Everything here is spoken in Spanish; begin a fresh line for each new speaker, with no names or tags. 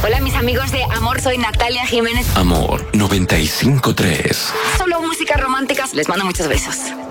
Hola, mis amigos de Amor, soy Natalia Jiménez.
Amor 95.3.
Solo música romántica. Les mando muchos besos.